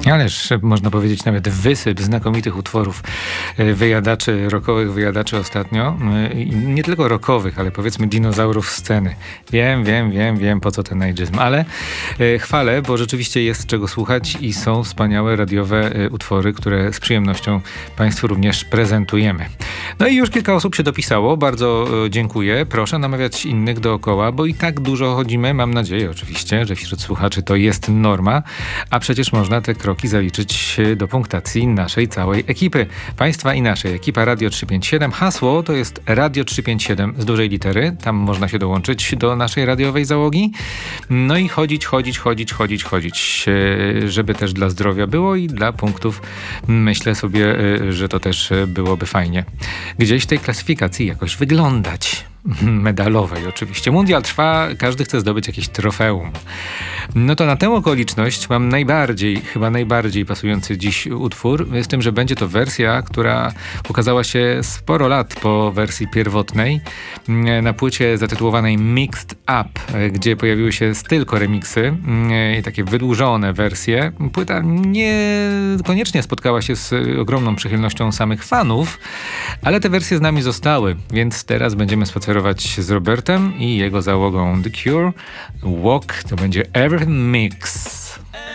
Ależ można powiedzieć nawet wysyp znakomitych utworów wyjadaczy, rockowych wyjadaczy ostatnio. I nie tylko rockowych, ale powiedzmy dinozaurów sceny. Wiem, po co ten ageizm, ale chwalę, bo rzeczywiście jest czego słuchać i są wspaniałe radiowe utwory, które z przyjemnością Państwu również prezentujemy. No i już kilka osób się dopisało. Bardzo dziękuję. Proszę namawiać innych dookoła, bo i tak dużo chodzimy. Mam nadzieję oczywiście, że wśród słuchaczy to jest norma, a przecież można te kroki zaliczyć do punktacji naszej całej ekipy. Państwa i naszej. Ekipa Radio 357. Hasło to jest Radio 357 z dużej litery. Tam można się dołączyć do naszej radiowej załogi. No i chodzić, żeby też dla zdrowia było i dla punktów. Myślę sobie, że to też byłoby fajnie. Gdzieś w tej klasyfikacji jakoś wyglądać. Medalowej oczywiście. Mundial trwa, każdy chce zdobyć jakieś trofeum. No to na tę okoliczność mam chyba najbardziej pasujący dziś utwór, z tym, że będzie to wersja, która ukazała się sporo lat po wersji pierwotnej na płycie zatytułowanej Mixed Up, gdzie pojawiły się tylko remiksy i takie wydłużone wersje. Płyta niekoniecznie spotkała się z ogromną przychylnością samych fanów, ale te wersje z nami zostały, więc teraz będziemy spacerować z Robertem i jego załogą The Cure. Walk to będzie Everything Mix.